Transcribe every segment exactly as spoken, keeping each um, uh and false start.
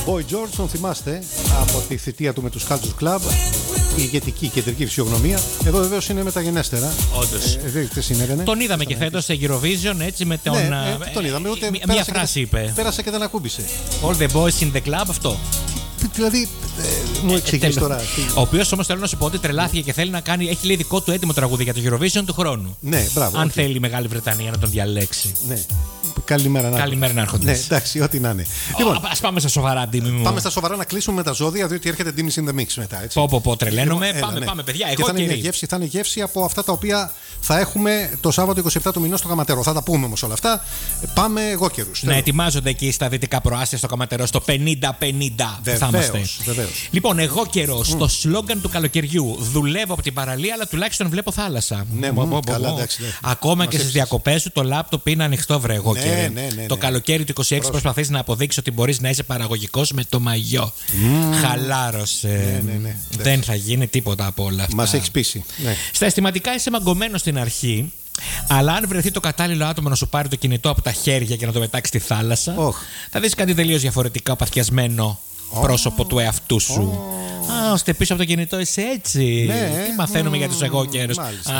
Boy George, τον θυμάστε από τη θητεία του με τους Culture Club, η ηγετική κεντρική φυσιογνωμία. Εδώ βεβαίως είναι μεταγενέστερα. Όντως. Ε, τον είδαμε και φέτος σε Eurovision, έτσι με τον. Ναι, ε, τον είδαμε. Ούτε μία μία φράση και, είπε. Πέρασε και δεν ακούμπησε. All the boys in the club, αυτό. Δηλαδή, ε, μου εξηγείς ε, τώρα. Ο οποίος όμως θέλω να σου πω ότι τρελάθηκε και θέλει να κάνει. Έχει λέει δικό του έτοιμο τραγούδι για το Eurovision του χρόνου. Ναι, μπράβο. Αν okay. θέλει η Μεγάλη Βρετανία να τον διαλέξει. Ναι. Καλημέρα να Καλημέρα να έρχονται. Ναι, εντάξει, ό,τι να είναι. Oh, λοιπόν, ας πάμε στα σοβαρά, Ντίμη μου. Πάμε στα σοβαρά να κλείσουμε με τα ζώδια, διότι έρχεται Ντίμη in the mix μετά. Έτσι. Πω, πω, πω, τρελαίνομαι. Λοιπόν, πάμε, έλα, ναι. πάμε, παιδιά. Εγώ και θα, είναι γεύση, θα είναι γεύση από αυτά τα οποία θα έχουμε το Σάββατο είκοσι επτά του μηνός στο Καματερό. Θα τα πούμε όμως όλα αυτά. Πάμε εγώ καιρούς. Να ετοιμάζονται εκεί στα δυτικά προάστια στο Καματερό στο πενήντα πενήντα. Βεβαίως. Λοιπόν, εγώ καιρό, mm. το σλόγγαν του καλοκαιριού. Δουλεύω από την παραλία, αλλά τουλάχιστον βλέπω θάλασσα. Ναι, μπο, μ, μπο, καλά, μπο. εντάξει, ναι. Ακόμα Μας και στις διακοπές σου το λάπτοπ είναι ανοιχτό, βρε εγώ ναι, καιρό. ναι, ναι, ναι. Το καλοκαίρι του είκοσι έξι προσπαθείς να αποδείξεις ότι μπορείς να είσαι παραγωγικός με το μαγιό. Mm. Χαλάρωσε. Ναι, ναι, ναι. Δεν θα γίνει τίποτα από όλα αυτά. Μας έχεις πείσει. Ναι. Στα αισθηματικά είσαι μαγκωμένος στην αρχή. Αλλά αν βρεθεί το κατάλληλο άτομο να σου πάρει το κινητό από τα χέρια και να το μετάξει στη θάλασσα, oh. θα δεις κάτι τελείως διαφορετικά παθιασμένο oh. πρόσωπο του εαυτού σου. Oh. Α, ώστε πίσω από το κινητό είσαι έτσι. Ναι, τι μαθαίνουμε mm, για τους εγώ καιρούς.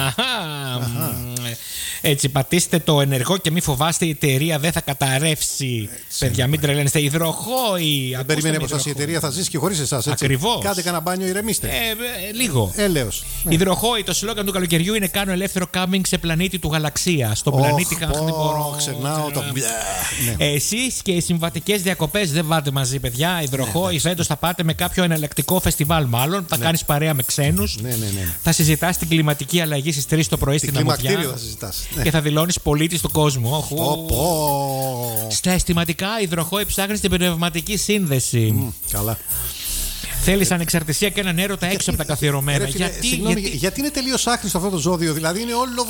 Αχα. Έτσι, πατήστε το ενεργό και μην φοβάστε, η εταιρεία δεν θα καταρρεύσει. Έτσι, παιδιά, μην τρελαίνεστε. Υδροχόη. Δεν περιμένει από εσάς η εταιρεία, θα ζήσει και χωρίς εσάς. Ακριβώς. Κάντε κανένα μπάνιο, ηρεμήστε. Ε, ε, λίγο. Έλεος. Ναι. Υδροχόη, το σλόγγαν του καλοκαιριού είναι κάνω ελεύθερο κάμινγκ σε πλανήτη του γαλαξία. Στον oh, πλανήτη oh, δεν μπορώ. Ξερνάω το. Ναι. Εσείς και οι συμβατικές διακοπές δεν πάτε μαζί, παιδιά. Υδροχόη, ναι, φέτος θα πάτε με κάποιο εναλλακτικό φεστιβάλ, μάλλον. Θα ναι. κάνεις παρέα με ξένους. Ναι, ναι, ναι. Θα συζητάς την κλιματική αλλαγή στις τρεις το πρωί στην Αμμουδιά. Ναι. Και θα δηλώνεις πολίτης του κόσμου. Oh, oh, oh. Στα αισθηματικά, υδροχόη ψάχνεις την πνευματική σύνδεση. Mm, καλά. Θέλεις ανεξαρτησία και έναν έρωτα έξω από τα καθιερωμένα. Ρε, φίλε, γιατί, συγγνώμη, γιατί... γιατί είναι τελείως άχρηστο αυτό το ζώδιο? Δηλαδή είναι όλο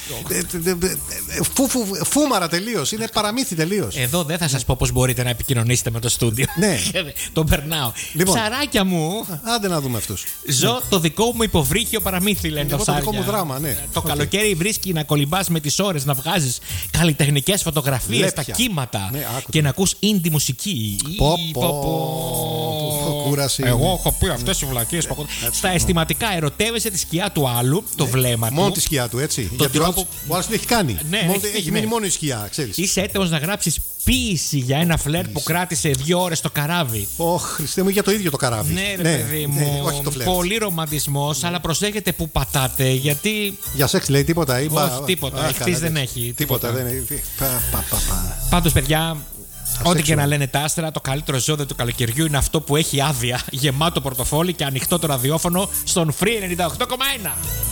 φου, φου, φούμαρα τελείως. Είναι παραμύθι τελείως. Εδώ δεν θα σας πω πώς μπορείτε να επικοινωνήσετε με το στούντιο. Ναι. Τον περνάω. Λοιπόν, ψαράκια μου. Άντε να δούμε αυτούς. Ζω ναι. το δικό μου υποβρύχιο παραμύθι, λένε τα ψάρια. Το δικό μου δράμα, ναι. Το okay. καλοκαίρι βρίσκει να κολυμπάς με τις ώρες, να βγάζεις καλλιτεχνικές φωτογραφίες, τα κύματα ναι, και να ακούς indie μουσική. Πω, πω. Κούραση. Εγώ έχω πει αυτές οι βλακίες. Στα αισθηματικά, ερωτεύεσαι τη σκιά του άλλου, το βλέμμα του. Μόνο τη σκιά του, έτσι. Γιατί ο άλλος την έχει κάνει. Έχει μείνει μόνο η σκιά, ξέρεις. Είσαι έτοιμος να γράψεις ποίηση για ένα φλερτ που κράτησε δύο ώρες στο καράβι. Ωχ, Χριστέ μου, για το ίδιο το καράβι. Ναι, ρε παιδί μου. Πολύ ρομαντισμός, αλλά προσέχετε που πατάτε, γιατί. Για σεξ λέει τίποτα, είπα. Όχι, τίποτα. Εχθής δεν έχει. Τίποτα δεν έχει. Πάντως, παιδιά. Ό,τι και να λένε τα άστρα, το καλύτερο ζώδιο του καλοκαιριού είναι αυτό που έχει άδεια, γεμάτο πορτοφόλι και ανοιχτό το ραδιόφωνο στον Free ενενήντα οκτώ κόμμα ένα.